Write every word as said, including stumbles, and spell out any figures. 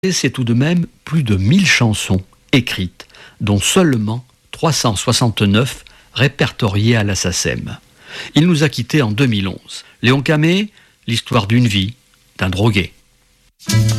c'est tout de même plus de mille chansons écrites, dont seulement trois cent soixante-neuf répertoriées à la SACEM. Il nous a quittés en deux mille onze. Léon Camé, l'histoire d'une vie, d'un drogué.